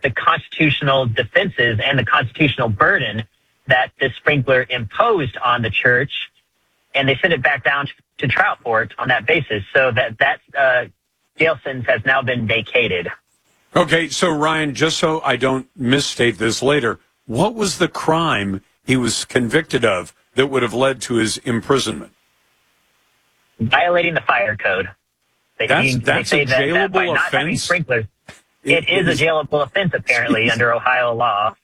the constitutional defenses and the constitutional burden that this sprinkler imposed on the church, and they sent it back down to trial court on that basis. So that jail sentence has now been vacated. Okay, so Ryan, just so I don't misstate this later, what was the crime he was convicted of that would have led to his imprisonment? Violating the fire code. That's a jailable offense? Sprinklers, it is a jailable offense, apparently, under Ohio law.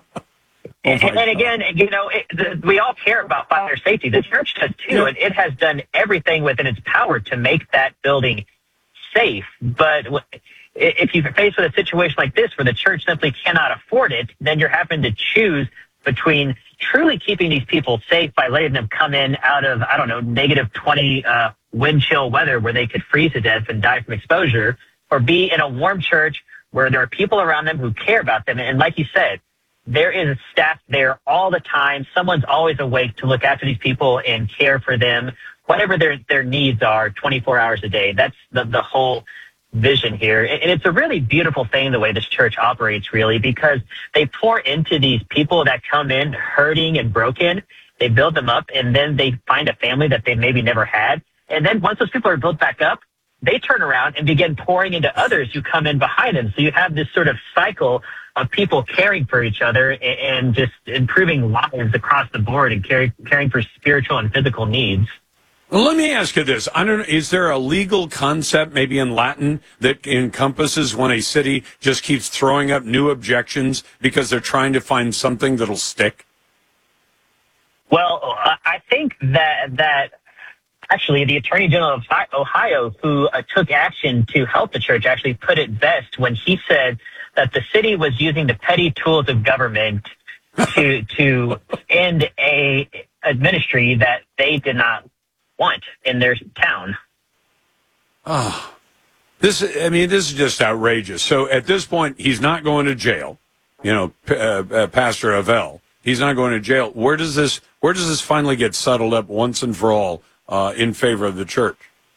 And again, we all care about fire safety. The church does too, and it has done everything within its power to make that building safe. But if you're faced with a situation like this where the church simply cannot afford it, then you're having to choose between truly keeping these people safe by letting them come in out of, negative 20 wind chill weather where they could freeze to death and die from exposure, or be in a warm church where there are people around them who care about them. And like you said, there is a staff there all the time. Someone's always awake to look after these people and care for them, whatever their needs are, 24 hours a day. That's the whole vision here. And it's a really beautiful thing, the way this church operates, really, because they pour into these people that come in hurting and broken. They build them up, and then they find a family that they maybe never had. And then once those people are built back up, they turn around and begin pouring into others who come in behind them. So you have this sort of cycle of people caring for each other and just improving lives across the board and caring for spiritual and physical needs. Well, let me ask you this. I don't know, is there a legal concept, maybe in Latin, that encompasses when a city just keeps throwing up new objections because they're trying to find something that'll stick? Well, I think that actually the Attorney General of Ohio, who took action to help the church, actually put it best when he said that the city was using the petty tools of government to end a ministry that they did not want in their town. Oh, this is just outrageous. So at this point, he's not going to jail. Pastor Avell, he's not going to jail. Where does this finally get settled up once and for all in favor of the church?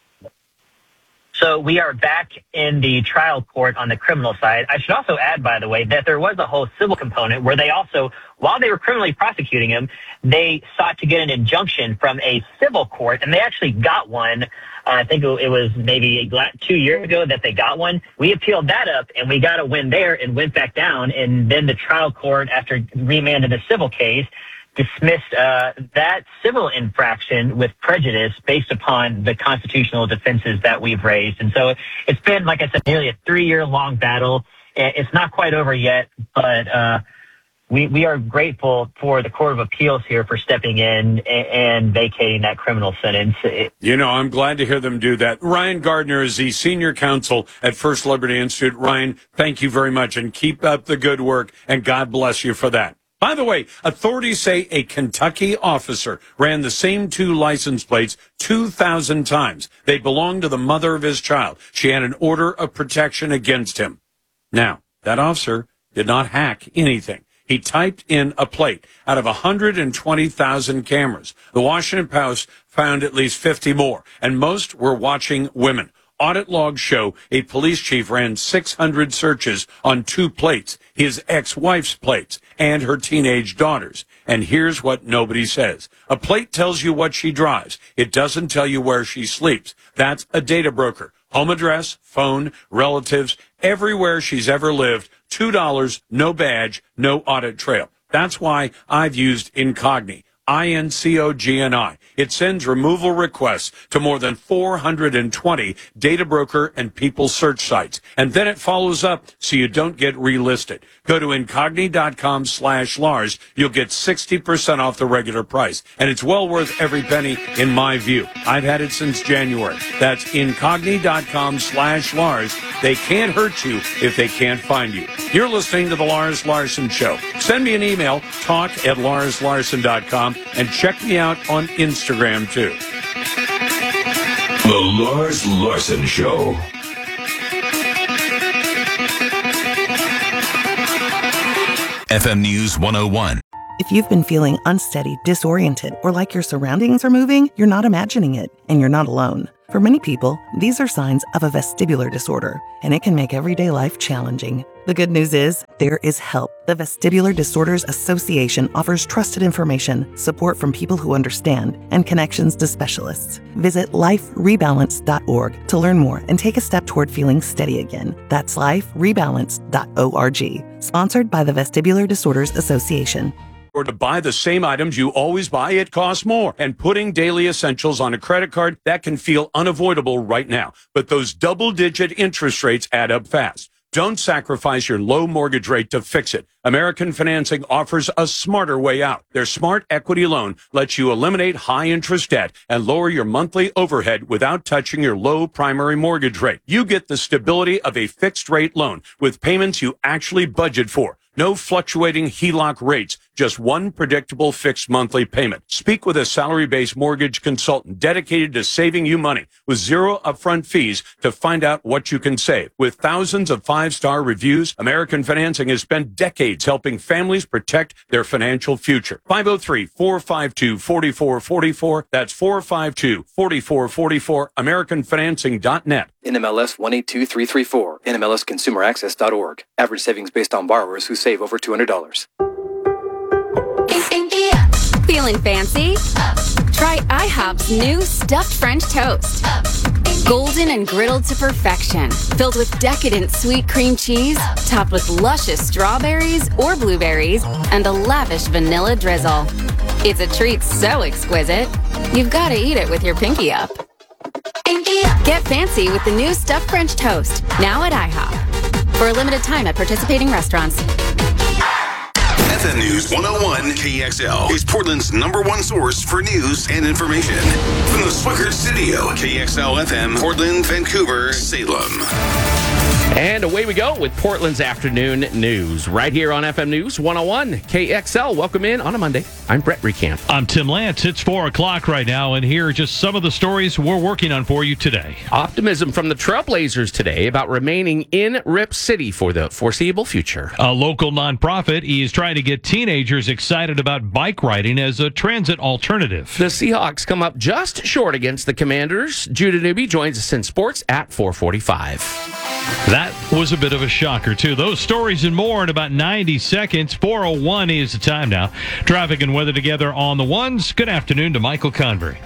So we are back in the trial court on the criminal side. I should also add, by the way, that there was a whole civil component where they also, while they were criminally prosecuting him, they sought to get an injunction from a civil court, and they actually got one. I think it was maybe 2 years ago that they got one. We appealed that up, and we got a win there and went back down. And then the trial court, after remanded the civil case, dismissed that civil infraction with prejudice based upon the constitutional defenses that we've raised. And so it's been, like I said, nearly a 3-year-long battle. It's not quite over yet, but we are grateful for the Court of Appeals here for stepping in and vacating that criminal sentence. I'm glad to hear them do that. Ryan Gardner is the senior counsel at First Liberty Institute. Ryan, thank you very much, and keep up the good work, and God bless you for that. By the way, authorities say a Kentucky officer ran the same 2 license plates 2,000 times. They belonged to the mother of his child. She had an order of protection against him. Now, that officer did not hack anything. He typed in a plate out of 120,000 cameras. The Washington Post found at least 50 more, and most were watching women. Audit logs show a police chief ran 600 searches on 2 plates, his ex-wife's plates, and her teenage daughter's. And here's what nobody says. A plate tells you what she drives. It doesn't tell you where she sleeps. That's a data broker. Home address, phone, relatives, everywhere she's ever lived. $2, no badge, no audit trail. That's why I've used Incogni. INCOGNI. It sends removal requests to more than 420 data broker and people search sites. And then it follows up so you don't get relisted. Go to Incogni.com/Lars. You'll get 60% off the regular price. And it's well worth every penny in my view. I've had it since January. That's Incogni.com/Lars. They can't hurt you if they can't find you. You're listening to The Lars Larson Show. Send me an email, talk@larslarson.com. And check me out on Instagram, too. The Lars Larson Show. FM News 101. If you've been feeling unsteady, disoriented, or like your surroundings are moving, you're not imagining it, and you're not alone. For many people, these are signs of a vestibular disorder, and it can make everyday life challenging. The good news is, there is help. The Vestibular Disorders Association offers trusted information, support from people who understand, and connections to specialists. Visit liferebalance.org to learn more and take a step toward feeling steady again. That's liferebalance.org. Sponsored by the Vestibular Disorders Association. Or to buy the same items you always buy, it costs more. And putting daily essentials on a credit card, that can feel unavoidable right now. But those double-digit interest rates add up fast. Don't sacrifice your low mortgage rate to fix it. American Financing offers a smarter way out. Their Smart Equity Loan lets you eliminate high-interest debt and lower your monthly overhead without touching your low primary mortgage rate. You get the stability of a fixed-rate loan with payments you actually budget for. No fluctuating HELOC rates, just one predictable fixed monthly payment. Speak with a salary-based mortgage consultant dedicated to saving you money with zero upfront fees to find out what you can save. With thousands of five-star reviews, American Financing has spent decades helping families protect their financial future. 503-452-4444. That's 452-4444. AmericanFinancing.net. NMLS 182334. NMLSConsumerAccess.org. Average savings based on borrowers who save over $200. Feeling fancy? Try IHOP's new stuffed French toast. Golden and griddled to perfection, filled with decadent sweet cream cheese, topped with luscious strawberries or blueberries, and a lavish vanilla drizzle. It's a treat so exquisite, you've got to eat it with your pinky up. Get fancy with the new stuffed French toast, now at IHOP. For a limited time at participating restaurants. FM News 101 KXL is Portland's #1 source for news and information. From the Swickert Studio, KXL FM, Portland, Vancouver, Salem. And away we go with Portland's afternoon news right here on FM News 101 KXL. Welcome in on a Monday. I'm Brett Recamp. I'm Tim Lance. It's 4 o'clock right now, and here are just some of the stories we're working on for you today. Optimism from the Trailblazers today about remaining in Rip City for the foreseeable future. A local nonprofit is trying to get teenagers excited about bike riding as a transit alternative. The Seahawks come up just short against the Commanders. Judah Newby joins us in sports at 4:45. That was a bit of a shocker, too. Those stories and more in about 90 seconds. 4:01 is the time now. Traffic and weather together on the ones. Good afternoon to Michael Convery.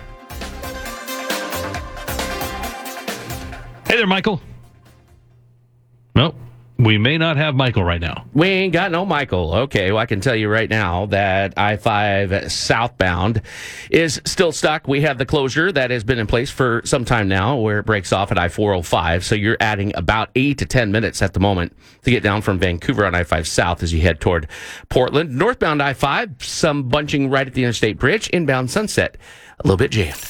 Hey there, Michael. Nope. We may not have Michael right now. We ain't got no Michael. Okay, well, I can tell you right now that I-5 southbound is still stuck. We have the closure that has been in place for some time now where it breaks off at I-405. So you're adding about 8 to 10 minutes at the moment to get down from Vancouver on I-5 south as you head toward Portland. Northbound I-5, some bunching right at the Interstate Bridge. Inbound Sunset, a little bit jammed.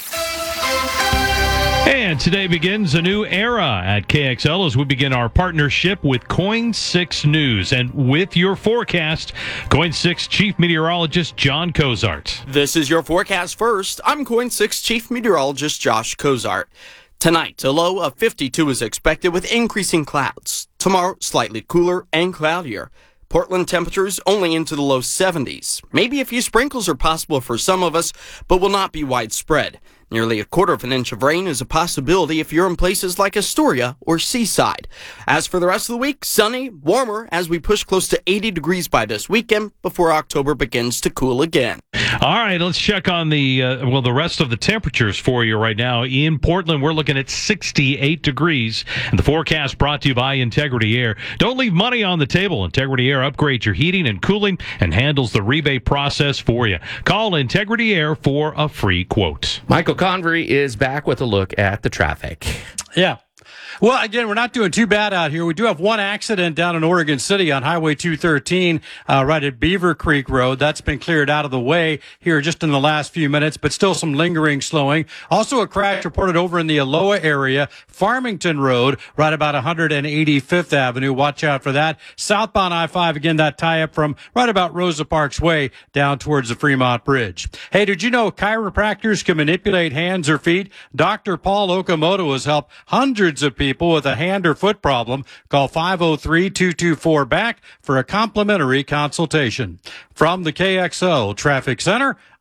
And today begins a new era at KXL as we begin our partnership with Coin 6 News. And with your forecast, Coin 6 Chief Meteorologist John Cozart. This is your forecast first. I'm Coin 6 Chief Meteorologist Josh Cozart. Tonight, a low of 52 is expected with increasing clouds. Tomorrow, slightly cooler and cloudier. Portland temperatures only into the low 70s. Maybe a few sprinkles are possible for some of us, but will not be widespread. Nearly 1/4 inch of rain is a possibility if you're in places like Astoria or Seaside. As for the rest of the week, sunny, warmer as we push close to 80 degrees by this weekend before October begins to cool again. All right, let's check on the rest of the temperatures for you right now. In Portland, we're looking at 68 degrees. And the forecast brought to you by Integrity Air. Don't leave money on the table. Integrity Air upgrades your heating and cooling and handles the rebate process for you. Call Integrity Air for a free quote. Michael Convery is back with a look at the traffic. Yeah. Well, again, we're not doing too bad out here. We do have one accident down in Oregon City on Highway 213, right at Beaver Creek Road. That's been cleared out of the way here just in the last few minutes, but still some lingering slowing. Also a crash reported over in the Aloha area, Farmington Road, right about 185th Avenue. Watch out for that. Southbound I-5, again, that tie-up from right about Rosa Parks Way down towards the Fremont Bridge. Hey, did you know chiropractors can manipulate hands or feet? Dr. Paul Okamoto has helped hundreds of people with a hand or foot problem. Call 503-224-BACK for a complimentary consultation. From the KXL Traffic Center,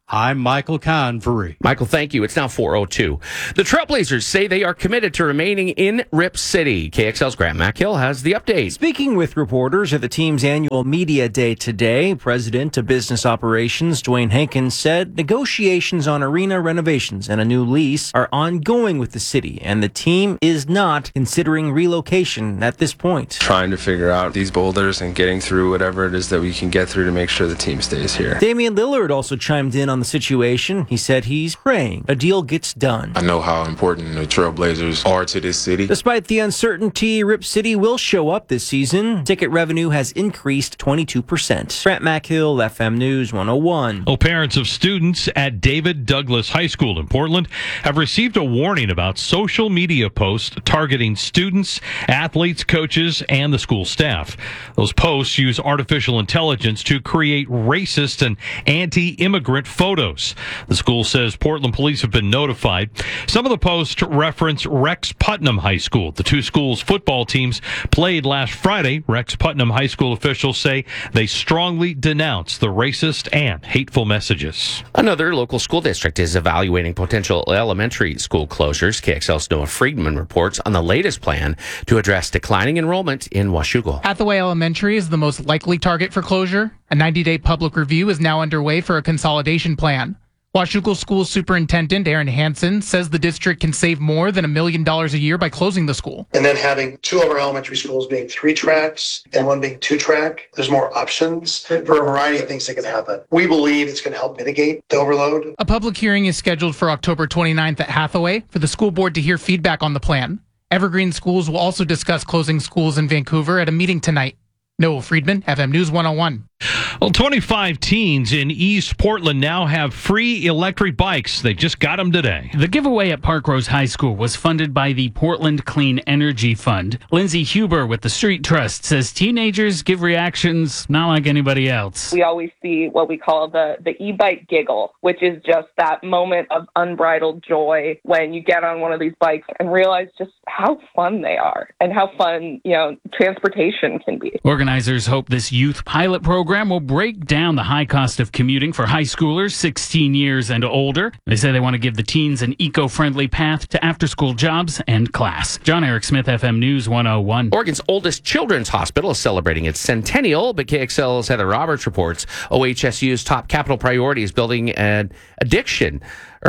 I'm Michael Convery. Michael, thank you. It's now 4:02. The Trailblazers say they are committed to remaining in Rip City. KXL's Grant McHill has the update. Speaking with reporters at the team's annual media day today, President of Business Operations Dwayne Hankins said negotiations on arena renovations and a new lease are ongoing with the city, and the team is not considering relocation at this point. Trying to figure out these boulders and getting through whatever it is that we can get through to make sure the team stays here. Damian Lillard also chimed in on the situation. He said he's praying a deal gets done. I know how important the Trailblazers are to this city. Despite the uncertainty, Rip City will show up this season. Ticket revenue has increased 22%. Grant McHill, FM News 101. Parents of students at David Douglas High School in Portland have received a warning about social media posts targeting students, athletes, coaches, and the school staff. Those posts use artificial intelligence to create racist and anti-immigrant photos. The school says Portland police have been notified. Some of the posts reference Rex Putnam High School. The two schools' football teams played last Friday. Rex Putnam High School officials say they strongly denounce the racist and hateful messages. Another local school district is evaluating potential elementary school closures. KXL's Noah Friedman reports on the latest plan to address declining enrollment in Washougal. Hathaway Elementary is the most likely target for closure. A 90-day public review is now underway for a consolidation plan. Washougal School Superintendent Aaron Hansen says the district can save more than $1 million a year by closing the school. And then having two of our elementary schools being 3 tracks and one being 2 track, there's more options for a variety of things that can happen. We believe it's going to help mitigate the overload. A public hearing is scheduled for October 29th at Hathaway for the school board to hear feedback on the plan. Evergreen Schools will also discuss closing schools in Vancouver at a meeting tonight. Noah Friedman, FM News 101. Well, 25 teens in East Portland now have free electric bikes. They just got them today. The giveaway at Parkrose High School was funded by the Portland Clean Energy Fund. Lindsay Huber with the Street Trust says teenagers give reactions not like anybody else. We always see what we call the e-bike giggle, which is just that moment of unbridled joy when you get on one of these bikes and realize just how fun they are and how fun, transportation can be. Organizers hope this youth pilot program will break down the high cost of commuting for high schoolers 16 years and older. They say they want to give the teens an eco-friendly path to after-school jobs and class. John Eric Smith, FM News 101. Oregon's oldest children's hospital is celebrating its centennial, but KXL's Heather Roberts reports OHSU's top capital priority is building an addition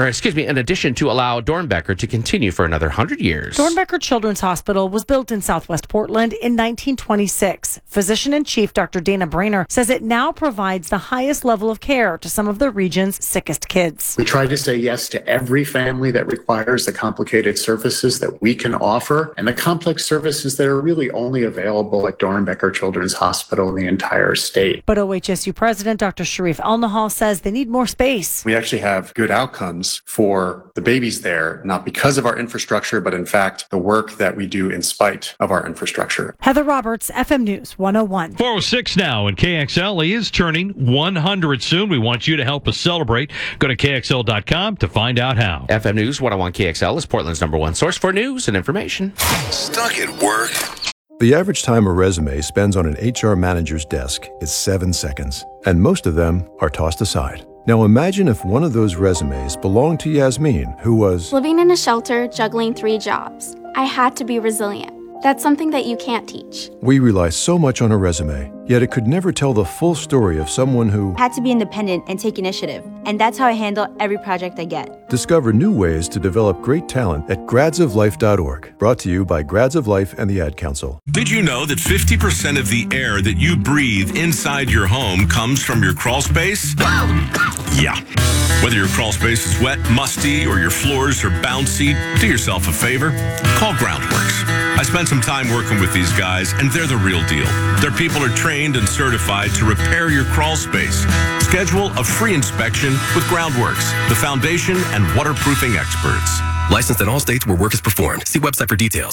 to allow Dornbecker to continue for another 100 years. Dornbecker Children's Hospital was built in Southwest Portland in 1926. Physician-in-chief Dr. Dana Brainer says it now provides the highest level of care to some of the region's sickest kids. We try to say yes to every family that requires the complicated services that we can offer and the complex services that are really only available at Dornbecker Children's Hospital in the entire state. But OHSU President Dr. Sharif Elnahal says they need more space. We actually have good outcomes for the babies there, not because of our infrastructure, but in fact, the work that we do in spite of our infrastructure. Heather Roberts, FM News 101. 4:06 now, and KXL is turning 100 soon. We want you to help us celebrate. Go to KXL.com to find out how. FM News 101 KXL is Portland's #1 source for news and information. Stuck at work? The average time a resume spends on an HR manager's desk is 7 seconds, and most of them are tossed aside. Now imagine if one of those resumes belonged to Yasmin, who was living in a shelter, juggling 3 jobs. I had to be resilient. That's something that you can't teach. We rely so much on a resume, yet it could never tell the full story of someone who had to be independent and take initiative. And that's how I handle every project I get. Discover new ways to develop great talent at gradsoflife.org. Brought to you by Grads of Life and the Ad Council. Did you know that 50% of the air that you breathe inside your home comes from your crawl space? Yeah. Whether your crawl space is wet, musty, or your floors are bouncy, do yourself a favor. Call Groundworks. I spent some time working with these guys, and they're the real deal. Their people are trained and certified to repair your crawl space. Schedule a free inspection with Groundworks, the foundation and waterproofing experts. Licensed in all states where work is performed. See website for details.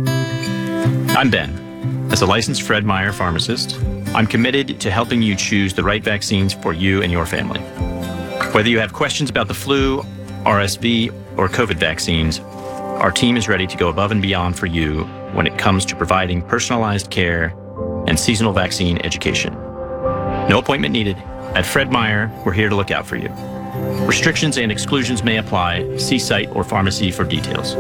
I'm Ben. As a licensed Fred Meyer pharmacist, I'm committed to helping you choose the right vaccines for you and your family. Whether you have questions about the flu, RSV, or COVID vaccines, our team is ready to go above and beyond for you when it comes to providing personalized care and seasonal vaccine education. No appointment needed. At Fred Meyer, we're here to look out for you. Restrictions and exclusions may apply. See site or pharmacy for details.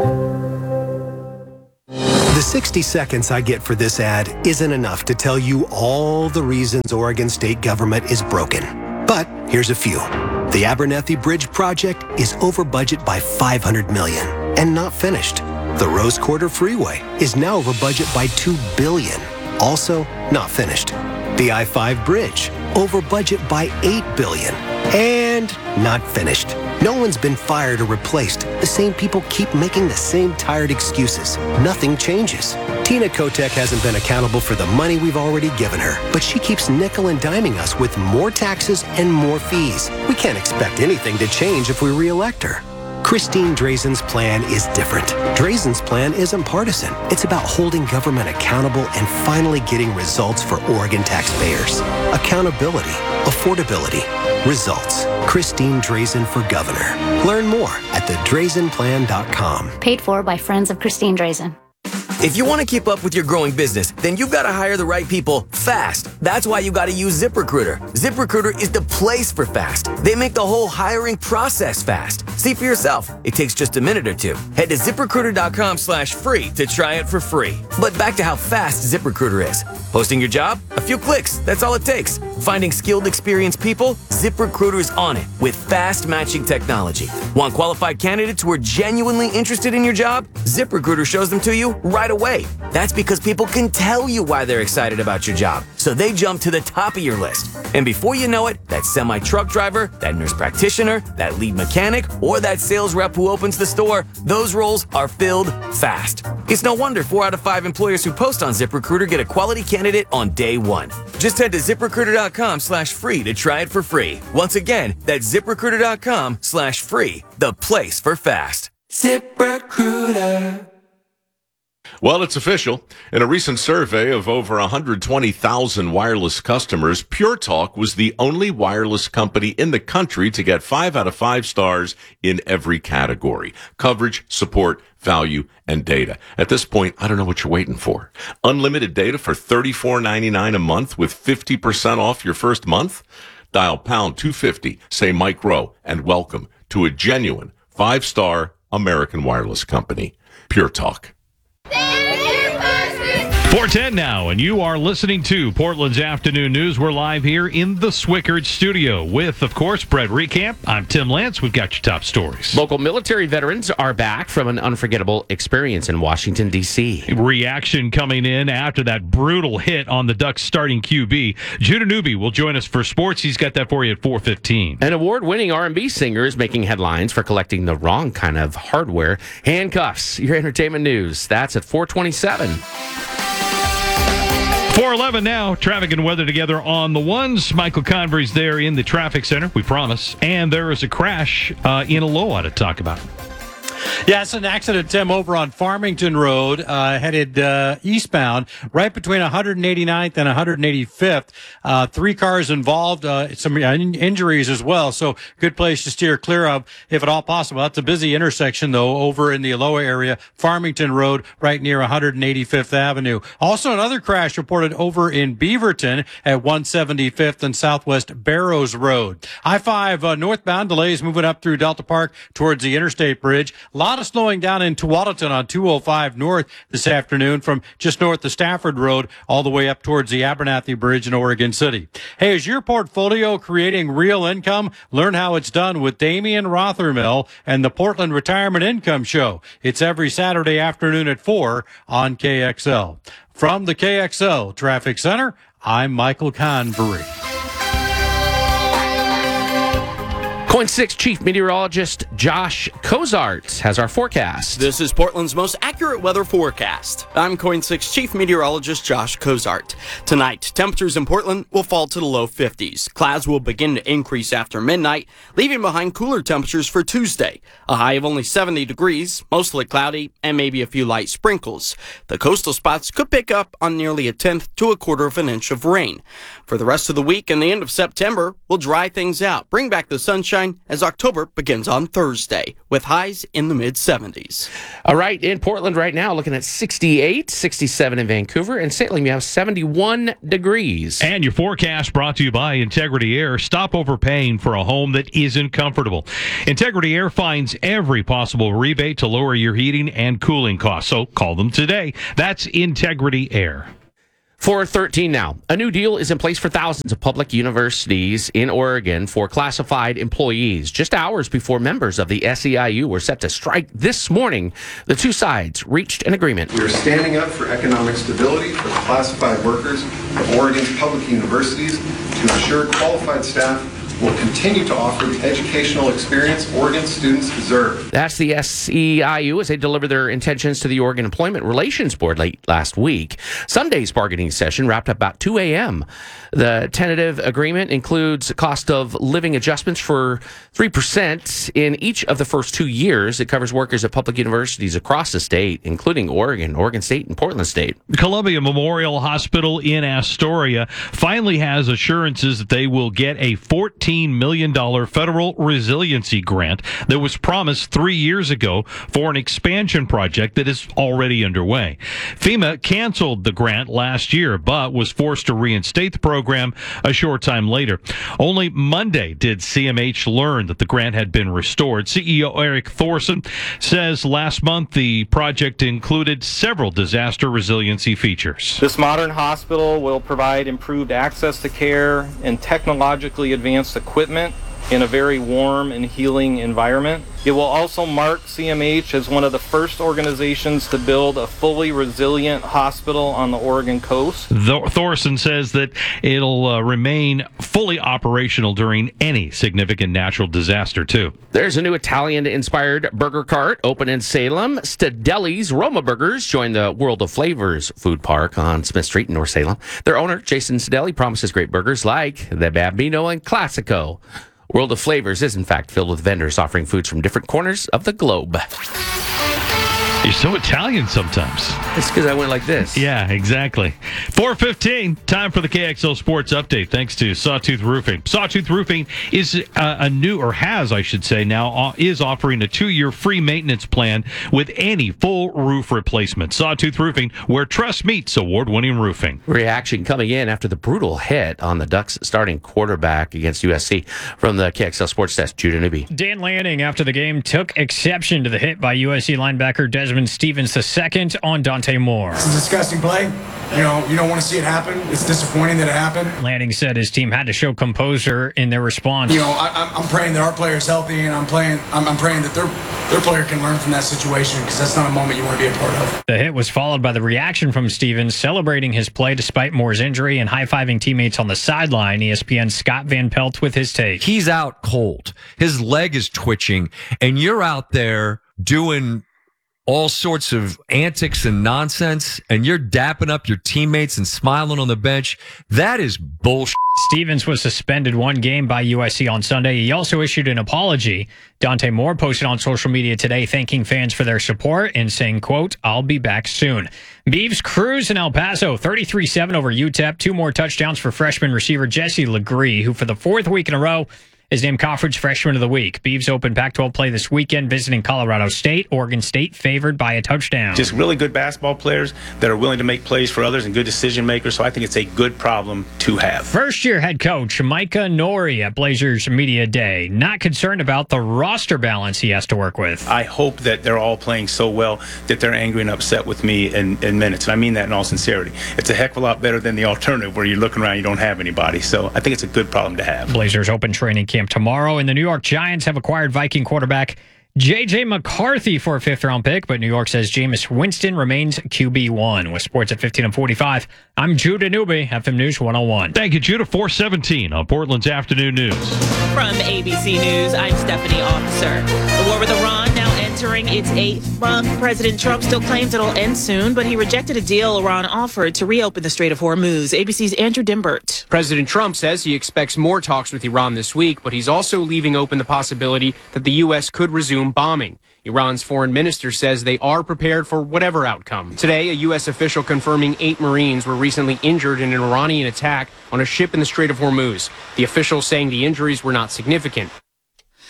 The 60 seconds I get for this ad isn't enough to tell you all the reasons Oregon state government is broken. But here's a few. The Abernethy Bridge project is over budget by $500 million and not finished. The Rose Quarter Freeway is now over budget by $2 billion, also not finished. The I-5 bridge, over budget by $8 billion, and not finished. No one's been fired or replaced. The same people keep making the same tired excuses. Nothing changes. Tina Kotek hasn't been accountable for the money we've already given her, but she keeps nickel and diming us with more taxes and more fees. We can't expect anything to change if we re-elect her. Christine Drazen's plan is different. Drazen's plan isn't partisan. It's about holding government accountable and finally getting results for Oregon taxpayers. Accountability, affordability, results. Christine Drazen for governor. Learn more at thedrazenplan.com. Paid for by Friends of Christine Drazen. If you want to keep up with your growing business, then you've got to hire the right people fast. That's why you got to use ZipRecruiter. ZipRecruiter is the place for fast. They make the whole hiring process fast. See for yourself. It takes just a minute or two. Head to ZipRecruiter.com/free to try it for free. But back to how fast ZipRecruiter is. Posting your job? A few clicks. That's all it takes. Finding skilled, experienced people? ZipRecruiter is on it with fast matching technology. Want qualified candidates who are genuinely interested in your job? ZipRecruiter shows them to you right away. That's because people can tell you why they're excited about your job, so they jump to the top of your list. And before you know it, that semi-truck driver, that nurse practitioner, that lead mechanic, or that sales rep who opens the store, those roles are filled fast. It's no wonder 4 out of 5 employers who post on ZipRecruiter get a quality candidate on day one. Just head to ZipRecruiter.com/free to try it for free. Once again, that's ZipRecruiter.com/free, the place for fast. ZipRecruiter. Well, it's official. In a recent survey of over 120,000 wireless customers, Pure Talk was the only wireless company in the country to get 5 out of 5 stars in every category: coverage, support, value, and data. At this point, I don't know what you're waiting for. Unlimited data for $34.99 a month with 50% off your first month? Dial pound 250, say Mike Rowe, and welcome to a genuine 5-star American wireless company. Pure Talk. 4:10 now, and you are listening to Portland's Afternoon News. We're live here in the Swickard studio with, of course, Brett Recamp. I'm Tim Lance. We've got your top stories. Local military veterans are back from an unforgettable experience in Washington, D.C. Reaction coming in after that brutal hit on the Ducks starting QB. Judah Newby will join us for sports. He's got that for you at 4:15. An award-winning R&B singer is making headlines for collecting the wrong kind of hardware. Handcuffs, your entertainment news. That's at 4:27. 4:11 now. Traffic and weather together on the ones. Michael Convery's there in the traffic center, we promise. And there is a crash in Aloha to talk about. Yeah, it's an accident, Tim, over on Farmington Road, headed eastbound, right between 189th and 185th. 3 cars involved, some injuries as well, so good place to steer clear of if at all possible. That's a busy intersection, though, over in the Aloha area, Farmington Road, right near 185th Avenue. Also, another crash reported over in Beaverton at 175th and Southwest Barrows Road. I-5 northbound delays moving up through Delta Park towards the Interstate Bridge. A lot of slowing down in Tualatin on 205 north this afternoon from just north of Stafford Road all the way up towards the Abernathy Bridge in Oregon City. Hey, is your portfolio creating real income? Learn how it's done with Damian Rothermill and the Portland Retirement Income Show. It's every Saturday afternoon at 4 on KXL. From the KXL Traffic Center, I'm Michael Convery. KOIN 6 Chief Meteorologist Josh Cozart has our forecast. This is Portland's most accurate weather forecast. I'm KOIN 6 Chief Meteorologist Josh Cozart. Tonight, temperatures in Portland will fall to the low 50s. Clouds will begin to increase after midnight, leaving behind cooler temperatures for Tuesday. A high of only 70 degrees, mostly cloudy, and maybe a few light sprinkles. The coastal spots could pick up on nearly 1/10 to 1/4 of an inch of rain. For the rest of the week and the end of September, we'll dry things out, bring back the sunshine sunshine as October begins on Thursday, with highs in the mid-70s. All right, in Portland right now, looking at 68, 67 in Vancouver, and Salem, you have 71 degrees. And your forecast brought to you by Integrity Air. Stop overpaying for a home that isn't comfortable. Integrity Air finds every possible rebate to lower your heating and cooling costs. So call them today. That's Integrity Air. 4:13 now. A new deal is in place for thousands of public universities in Oregon for classified employees. Just hours before members of the SEIU were set to strike this morning, the two sides reached an agreement. We are standing up for economic stability for the classified workers of Oregon's public universities to ensure qualified staff will continue to offer the educational experience Oregon students deserve. That's the SEIU as they deliver their intentions to the Oregon Employment Relations Board late last week. Sunday's bargaining session wrapped up about 2 a.m. The tentative agreement includes cost of living adjustments for 3% in each of the first 2 years. It covers workers at public universities across the state, including Oregon, Oregon State, and Portland State. Columbia Memorial Hospital in Astoria finally has assurances that they will get a $14 million federal resiliency grant that was promised 3 years ago for an expansion project that is already underway. FEMA canceled the grant last year, but was forced to reinstate the program a short time later. Only Monday did CMH learn that the grant had been restored. CEO Eric Thorson says last month the project included several disaster resiliency features. This modern hospital will provide improved access to care and technologically advanced equipment in a very warm and healing environment. It will also mark CMH as one of the first organizations to build a fully resilient hospital on the Oregon coast. Thorson says that it'll remain fully operational during any significant natural disaster, too. There's a new Italian-inspired burger cart open in Salem. Stadelli's Roma Burgers joined the World of Flavors food park on Smith Street in North Salem. Their owner, Jason Stadelli, promises great burgers like the Bambino and Classico. World of Flavors is, in fact, filled with vendors offering foods from different corners of the globe. You're so Italian sometimes. It's because I went like this. Yeah, exactly. 4:15, time for the KXL Sports Update, thanks to Sawtooth Roofing. Sawtooth Roofing is is offering a 2-year free maintenance plan with any full roof replacement. Sawtooth Roofing, where trust meets award-winning roofing. Reaction coming in after the brutal hit on the Ducks starting quarterback against USC. From the KXL Sports Desk, Judah Newby. Dan Lanning, after the game, took exception to the hit by USC linebacker Desmond Stevens II on Dante Moore. It's a disgusting play. You don't want to see it happen. It's disappointing that it happened. Lanning said his team had to show composure in their response. I'm praying that our player's healthy, and I'm praying that their player can learn from that situation, because that's not a moment you want to be a part of. The hit was followed by the reaction from Stevens, celebrating his play despite Moore's injury and high-fiving teammates on the sideline. ESPN's Scott Van Pelt with his take. He's out cold. His leg is twitching, and you're out there doing all sorts of antics and nonsense, and you're dapping up your teammates and smiling on the bench. That is bullshit. Stevens was suspended 1 game by USC on Sunday. He also issued an apology. Dante Moore posted on social media today thanking fans for their support and saying, quote, "I'll be back soon." Beavs cruise in El Paso, 33-7 over UTEP. 2 more touchdowns for freshman receiver Jesse Legree, who for the 4th week in a row is named Conference Freshman of the Week. Beavs open Pac-12 play this weekend, visiting Colorado State. Oregon State favored by a touchdown. Just really good basketball players that are willing to make plays for others and good decision makers, so I think it's a good problem to have. First-year head coach Micah Nori at Blazers Media Day, not concerned about the roster balance he has to work with. I hope that they're all playing so well that they're angry and upset with me in minutes, and I mean that in all sincerity. It's a heck of a lot better than the alternative where you're looking around and you don't have anybody, so I think it's a good problem to have. Blazers open training camp tomorrow, and the New York Giants have acquired Viking quarterback J.J. McCarthy for a 5th-round pick, but New York says Jameis Winston remains QB1. With sports at 15 and 45, I'm Judah Newby, FM News 101. Thank you, Judah. 4:17 on Portland's Afternoon News. From ABC News, I'm Stephanie Officer. The war with Iran now entering its 8th month. President Trump still claims it'll end soon, but he rejected a deal Iran offered to reopen the Strait of Hormuz. ABC's Andrew Dimbert. President Trump says he expects more talks with Iran this week, but he's also leaving open the possibility that the U.S. could resume bombing. Iran's foreign minister says they are prepared for whatever outcome. Today, a U.S. official confirming 8 Marines were recently injured in an Iranian attack on a ship in the Strait of Hormuz. The official saying the injuries were not significant.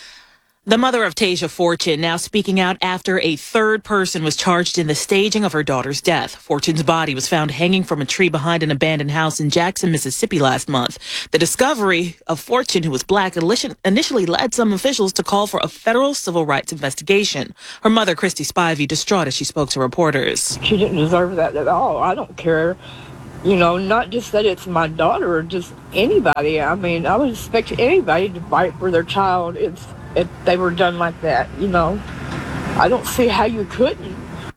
The mother of Tasia Fortune now speaking out after a third person was charged in the staging of her daughter's death. Fortune's body was found hanging from a tree behind an abandoned house in Jackson, Mississippi last month. The discovery of Fortune, who was black, initially led some officials to call for a federal civil rights investigation. Her mother, Christy Spivey, distraught as she spoke to reporters. She didn't deserve that at all. I don't care. You know, not just that it's my daughter or just anybody. I mean, I would expect anybody to fight for their child if they were done like that, you know. I don't see how you couldn't.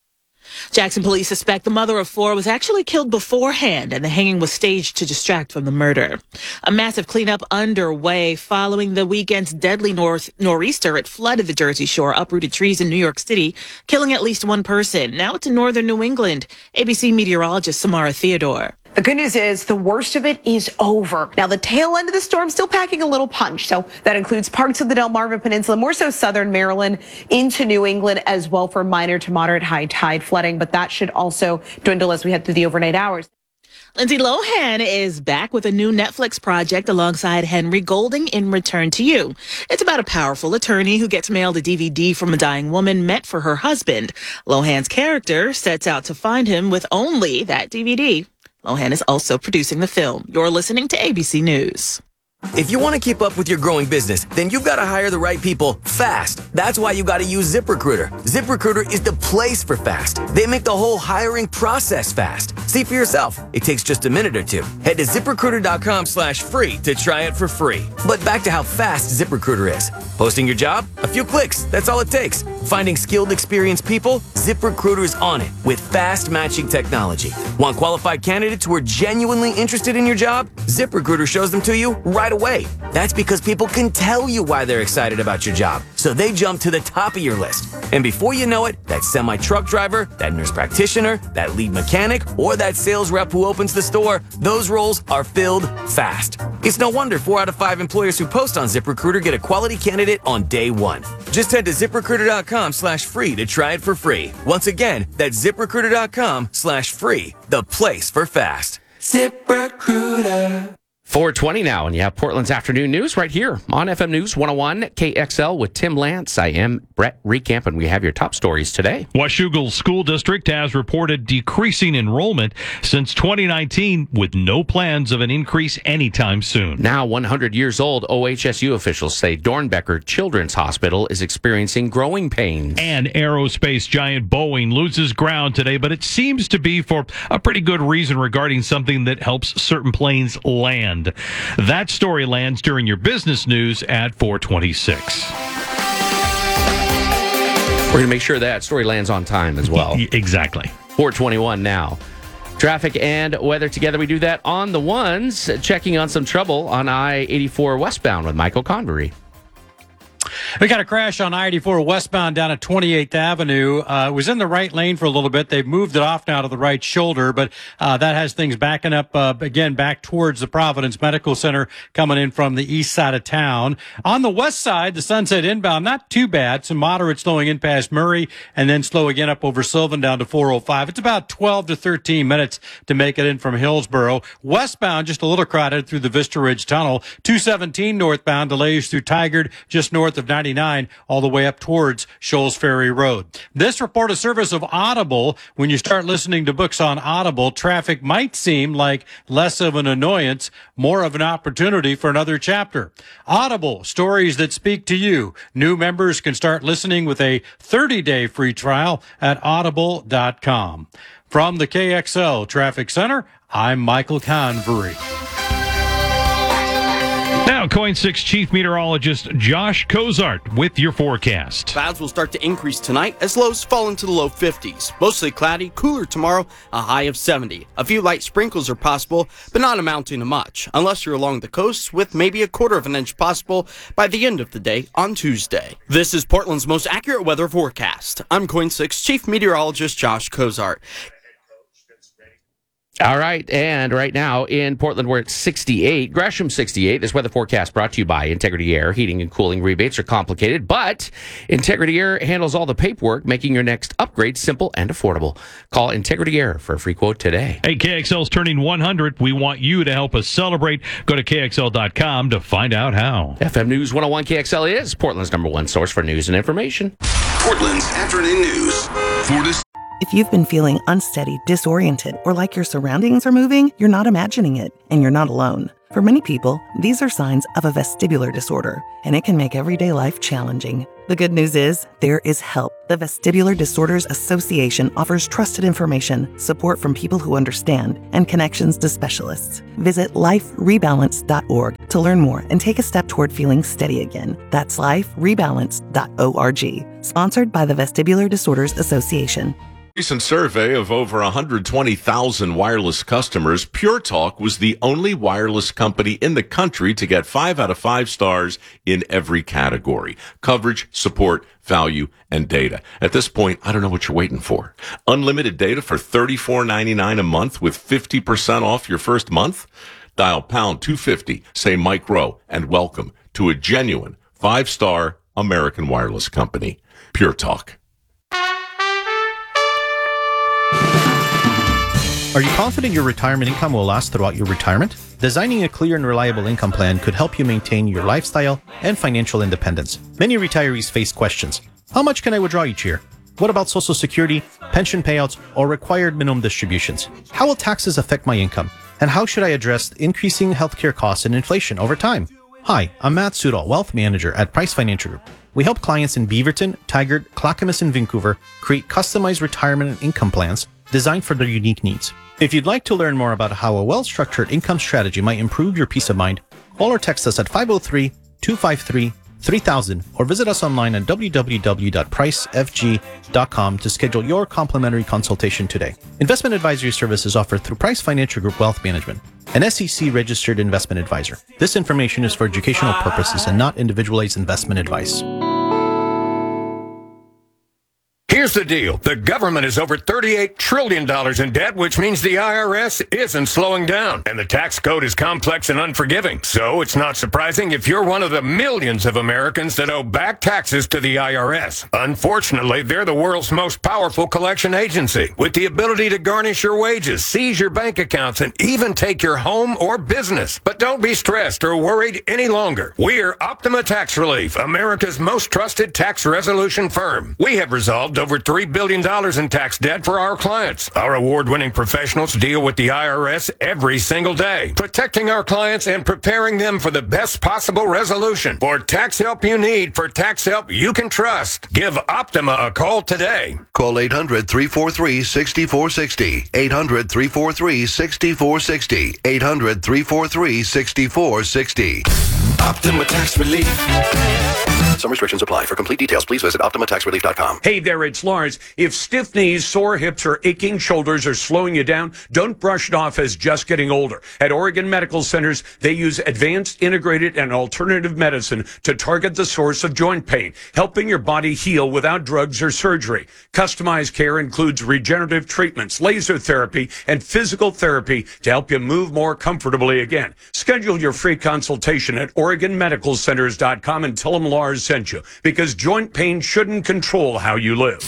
Jackson police suspect the mother of four was actually killed beforehand and the hanging was staged to distract from the murder. A massive cleanup underway following the weekend's deadly nor'easter. It flooded the Jersey Shore, uprooted trees in New York City, killing at least one person. Now it's in northern New England. ABC meteorologist Samara Theodore. The good news is the worst of it is over. Now, the tail end of the storm still packing a little punch. So that includes parts of the Delmarva Peninsula, more so southern Maryland into New England as well for minor to moderate high tide flooding. But that should also dwindle as we head through the overnight hours. Lindsay Lohan is back with a new Netflix project alongside Henry Golding in Return to You. It's about a powerful attorney who gets mailed a DVD from a dying woman meant for her husband. Lohan's character sets out to find him with only that DVD. Lohan is also producing the film. You're listening to ABC News. If you want to keep up with your growing business, then you've got to hire the right people fast. That's why you got to use ZipRecruiter. ZipRecruiter is the place for fast. They make the whole hiring process fast. See for yourself. It takes just a minute or two. Head to ZipRecruiter.com/free to try it for free. But back to how fast ZipRecruiter is. Posting your job? A few clicks. That's all it takes. Finding skilled, experienced people? ZipRecruiter is on it with fast matching technology. Want qualified candidates who are genuinely interested in your job? ZipRecruiter shows them to you right away. That's because people can tell you why they're excited about your job, so they jump to the top of your list. And before you know it, that semi-truck driver, that nurse practitioner, that lead mechanic, or that sales rep who opens the store, those roles are filled fast. It's no wonder 4 out of 5 employers who post on ZipRecruiter get a quality candidate on day one. Just head to ZipRecruiter.com/free to try it for free. Once again, that's ZipRecruiter.com/free, the place for fast. ZipRecruiter. 4:20 now, and you have Portland's afternoon news right here on FM News 101 KXL with Tim Lance. I am Brett Recamp, and we have your top stories today. Washougal School District has reported decreasing enrollment since 2019 with no plans of an increase anytime soon. Now 100 years old, OHSU officials say Dornbecker Children's Hospital is experiencing growing pains. And aerospace giant Boeing loses ground today, but it seems to be for a pretty good reason regarding something that helps certain planes land. That story lands during your business news at 4:26. We're going to make sure that story lands on time as well. Exactly. 4:21 now. Traffic and weather together. We do that on the ones, checking on some trouble on I-84 westbound with Michael Convery. We got a crash on I-84 westbound down at 28th Avenue. It was in the right lane for a little bit. They've moved it off now to the right shoulder, but that has things backing up again back towards the Providence Medical Center coming in from the east side of town. On the west side, the Sunset inbound, not too bad. Some moderate slowing in past Murray and then slow again up over Sylvan down to 405. It's about 12 to 13 minutes to make it in from Hillsborough. Westbound, just a little crowded through the Vista Ridge Tunnel. 217 northbound delays through Tigard, just north of 99, all the way up towards Shoals Ferry Road. This report a service of Audible. When you start listening to books on Audible, traffic might seem like less of an annoyance, more of an opportunity for another chapter. Audible, stories that speak to you. New members can start listening with a 30-day free trial at audible.com. From the KXL Traffic Center, I'm Michael Convery. Now, KOIN 6 Chief Meteorologist Josh Cozart with your forecast. Clouds will start to increase tonight as lows fall into the low 50s. Mostly cloudy, cooler tomorrow, a high of 70. A few light sprinkles are possible, but not amounting to much, unless you're along the coast with maybe a quarter of an inch possible by the end of the day on Tuesday. This is Portland's most accurate weather forecast. I'm KOIN 6 Chief Meteorologist Josh Cozart. All right, and right now in Portland, we're at 68. Gresham, 68. This weather forecast brought to you by Integrity Air. Heating and cooling rebates are complicated, but Integrity Air handles all the paperwork, making your next upgrade simple and affordable. Call Integrity Air for a free quote today. Hey, KXL's turning 100. We want you to help us celebrate. Go to KXL.com to find out how. FM News 101 KXL is Portland's #1 source for news and information. Portland's afternoon news for this. If you've been feeling unsteady, disoriented, or like your surroundings are moving, you're not imagining it, and you're not alone. For many people, these are signs of a vestibular disorder, and it can make everyday life challenging. The good news is, there is help. The Vestibular Disorders Association offers trusted information, support from people who understand, and connections to specialists. Visit liferebalance.org to learn more and take a step toward feeling steady again. That's liferebalance.org. Sponsored by the Vestibular Disorders Association. Recent survey of over 120,000 wireless customers, Pure Talk was the only wireless company in the country to get 5 out of 5 stars in every category: coverage, support, value, and data. At this point, I don't know what you're waiting for. Unlimited data for $34.99 a month with 50% off your first month? Dial pound 250, say Mike Rowe, and welcome to a genuine 5-star American wireless company, Pure Talk. Are you confident your retirement income will last throughout your retirement? Designing a clear and reliable income plan could help you maintain your lifestyle and financial independence. Many retirees face questions. How much can I withdraw each year? What about Social Security, pension payouts, or required minimum distributions? How will taxes affect my income? And how should I address increasing healthcare costs and inflation over time? Hi, I'm Matt Sudol, Wealth Manager at Price Financial Group. We help clients in Beaverton, Tigard, Clackamas, and Vancouver create customized retirement and income plans designed for their unique needs. If you'd like to learn more about how a well-structured income strategy might improve your peace of mind, call or text us at 503-253-3000 or visit us online at www.pricefg.com to schedule your complimentary consultation today. Investment advisory services offered through Price Financial Group Wealth Management, an SEC-registered investment advisor. This information is for educational purposes and not individualized investment advice. Here's the deal. The government is over $38 trillion in debt, which means the IRS isn't slowing down. And the tax code is complex and unforgiving. So it's not surprising if you're one of the millions of Americans that owe back taxes to the IRS. Unfortunately, they're the world's most powerful collection agency, with the ability to garnish your wages, seize your bank accounts, and even take your home or business. But don't be stressed or worried any longer. We're Optima Tax Relief, America's most trusted tax resolution firm. We have resolved over $3 billion in tax debt for our clients. Our award-winning professionals deal with the IRS every single day, protecting our clients and preparing them for the best possible resolution. For tax help you need, for tax help you can trust, give Optima a call today. Call 800-343-6460. 800-343-6460. 800-343-6460. Optima Tax Relief. Some restrictions apply. For complete details, please visit OptimaTaxRelief.com. Hey there, it's Lars. If stiff knees, sore hips, or aching shoulders are slowing you down, don't brush it off as just getting older. At Oregon Medical Centers, they use advanced, integrated, and alternative medicine to target the source of joint pain, helping your body heal without drugs or surgery. Customized care includes regenerative treatments, laser therapy, and physical therapy to help you move more comfortably again. Schedule your free consultation at OregonMedicalCenters.com and tell them Lars sent you, because joint pain shouldn't control how you live.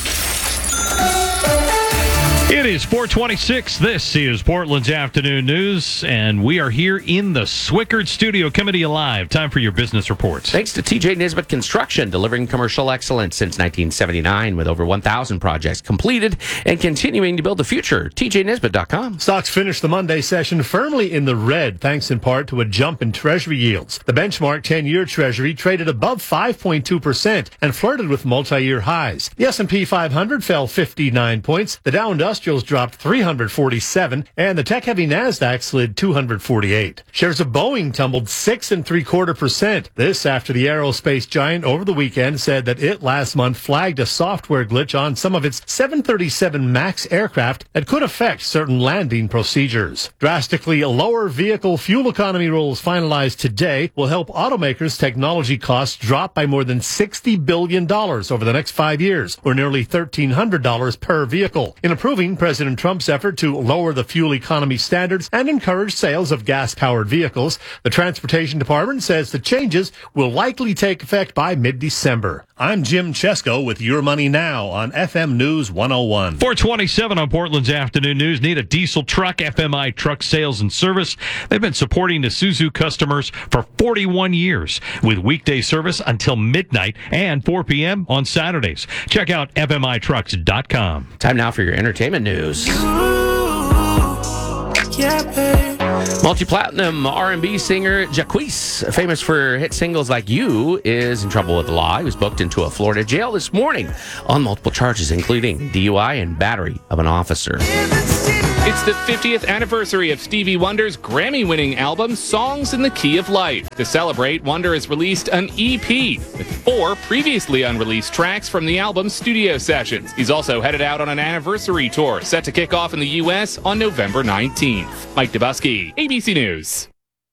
It is 4:26. This is Portland's Afternoon News, and we are here in the Swickard Studio coming to you live. Time for your business reports. Thanks to TJ Nisbet Construction, delivering commercial excellence since 1979 with over 1,000 projects completed and continuing to build the future. TJNisbet.com. Stocks finished the Monday session firmly in the red, thanks in part to a jump in Treasury yields. The benchmark 10-year Treasury traded above 5.2% and flirted with multi-year highs. The S&P 500 fell 59 points. The Dow Industrials dropped 347, and the tech-heavy NASDAQ slid 248. Shares of Boeing tumbled 6.75%. This after the aerospace giant over the weekend said that it last month flagged a software glitch on some of its 737 MAX aircraft that could affect certain landing procedures. Drastically lower vehicle fuel economy rules finalized today will help automakers' technology costs drop by more than $60 billion over the next 5 years, or nearly $1,300 per vehicle. In improving supporting President Trump's effort to lower the fuel economy standards and encourage sales of gas-powered vehicles. The Transportation Department says the changes will likely take effect by mid-December. I'm Jim Chesko with Your Money Now on FM News 101. 427 on Portland's Afternoon News. Need a diesel truck? FMI Truck Sales and Service. They've been supporting Isuzu customers for 41 years with weekday service until midnight and 4 p.m. on Saturdays. Check out FMITrucks.com. Time now for your entertainment news. Multi-platinum R&B singer Jacquees, famous for hit singles like You, is in trouble with the law. He was booked into a Florida jail this morning on multiple charges, including DUI and battery of an officer. It's the 50th anniversary of Stevie Wonder's Grammy-winning album, Songs in the Key of Life. To celebrate, Wonder has released an EP with 4 previously unreleased tracks from the album's studio sessions. He's also headed out on an anniversary tour, set to kick off in the U.S. on November 19th. Mike Dubusky, ABC News.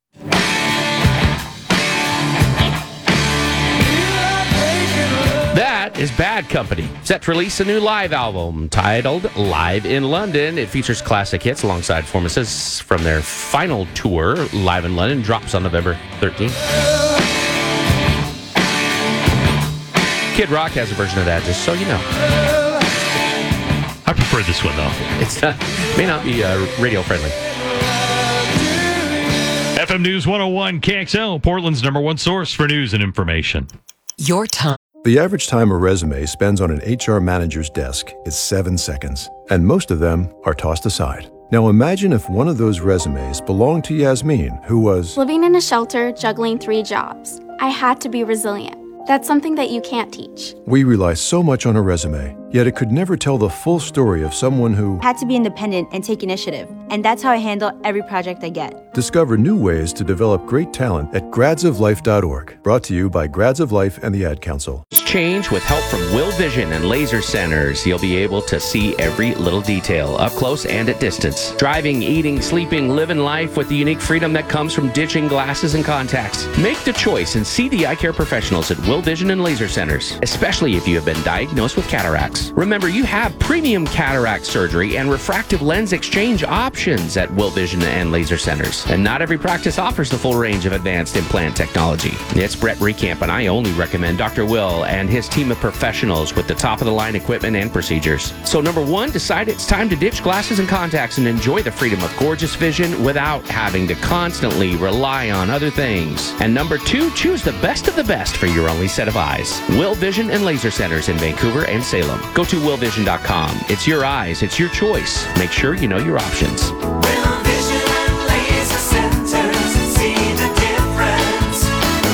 That is Bad Company, set to release a new live album titled Live in London. It features classic hits alongside performances from their final tour. Live in London drops on November 13th. Kid Rock has a version of that, just so you know. I prefer this one, though. It's may not be radio friendly. FM News 101 KXL, Portland's #1 source for news and information. Your time. The average time a resume spends on an HR manager's desk is 7 seconds, and most of them are tossed aside. Now imagine if one of those resumes belonged to Yasmin, who was living in a shelter, juggling 3 jobs. I had to be resilient. That's something that you can't teach. We rely so much on a resume, yet it could never tell the full story of someone who had to be independent and take initiative. And that's how I handle every project I get. Discover new ways to develop great talent at gradsoflife.org. Brought to you by Grads of Life and the Ad Council. Change with help from Will Vision and Laser Centers. You'll be able to see every little detail up close and at distance. Driving, eating, sleeping, living life with the unique freedom that comes from ditching glasses and contacts. Make the choice and see the eye care professionals at Will Vision and Laser Centers, especially if you have been diagnosed with cataracts. Remember, you have premium cataract surgery and refractive lens exchange options at Will Vision and Laser Centers. And not every practice offers the full range of advanced implant technology. It's Brett Recamp, and I only recommend Dr. Will and his team of professionals with the top-of-the-line equipment and procedures. So number 1, decide it's time to ditch glasses and contacts and enjoy the freedom of gorgeous vision without having to constantly rely on other things. And number 2, choose the best of the best for your only set of eyes. Will Vision and Laser Centers in Vancouver and Salem. Go to willvision.com. It's your eyes. It's your choice. Make sure you know your options. Will Vision and Laser Centers. See the difference.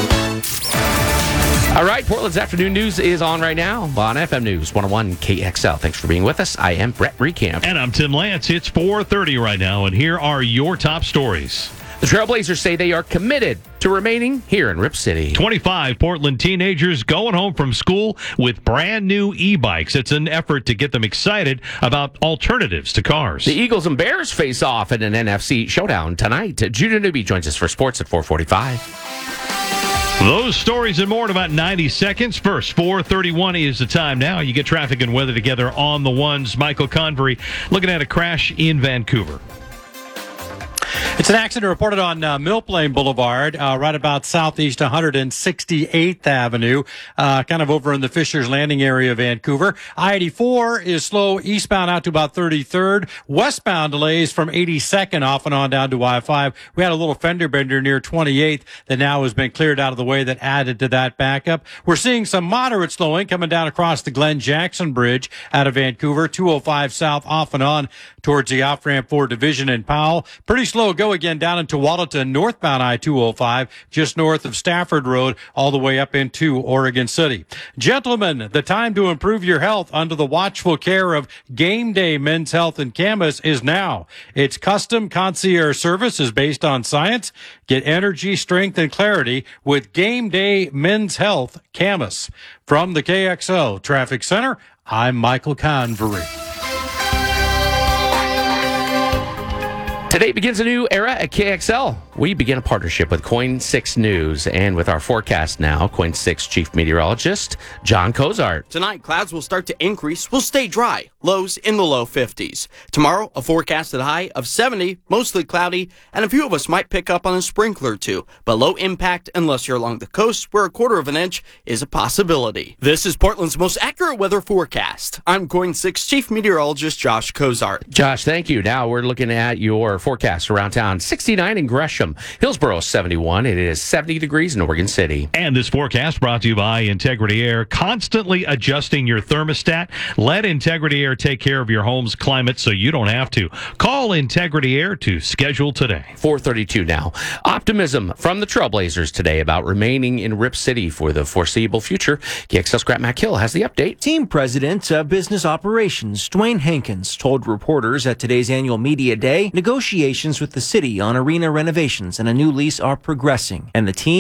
All right, Portland's Afternoon News is on right now on FM News 101 KXL. Thanks for being with us. I am Brett Recamp. And I'm Tim Lance. It's 4:30 right now, and here are your top stories. The Trailblazers say they are committed to remaining here in Rip City. 25 Portland teenagers going home from school with brand new e-bikes. It's an effort to get them excited about alternatives to cars. The Eagles and Bears face off in an NFC showdown tonight. Judah Newby joins us for sports at 4:45. Those stories and more in about 90 seconds. First, 4:31 is the time now. You get traffic and weather together on the ones. Michael Convery looking at a crash in Vancouver. It's an accident reported on Mill Plain Boulevard, right about southeast 168th Avenue, kind of over in the Fisher's Landing area of Vancouver. I-84 is slow eastbound out to about 33rd. Westbound delays from 82nd off and on down to I-5. We had a little fender bender near 28th that now has been cleared out of the way that added to that backup. We're seeing some moderate slowing coming down across the Glen Jackson Bridge out of Vancouver, 205 south off and on towards the off-ramp for Division and Powell. Pretty slow go again down into Tualatin, northbound I-205, just north of Stafford Road, all the way up into Oregon City. Gentlemen, the time to improve your health under the watchful care of Game Day Men's Health and Camas is now. Its custom concierge service is based on science. Get energy, strength, and clarity with Game Day Men's Health Camas. From the KXL Traffic Center, I'm Michael Convery. Today begins a new era at KXL. We begin a partnership with Coin 6 News, and with our forecast now, Coin 6 Chief Meteorologist John Cozart. Tonight, clouds will start to increase, will stay dry. lows in the low 50s. Tomorrow, a forecasted high of 70, mostly cloudy, and a few of us might pick up on a sprinkler or two, but low impact unless you're along the coast where a quarter of an inch is a possibility. This is Portland's most accurate weather forecast. I'm KOIN 6 Chief Meteorologist Josh Cozart. Josh, thank you. Now we're looking at your forecast around town. 69 in Gresham, Hillsboro 71. It is 70 degrees in Oregon City. And this forecast brought to you by Integrity Air. Constantly adjusting your thermostat. Let Integrity Air take care of your home's climate so you don't have to. Call Integrity Air to schedule today. 4:32 now. Optimism from the Trailblazers today about remaining in Rip City for the foreseeable future. KXL's Grant McHill has the update. Team President of Business Operations, Dwayne Hankins, told reporters at today's annual media day negotiations with the city on arena renovations and a new lease are progressing, and the team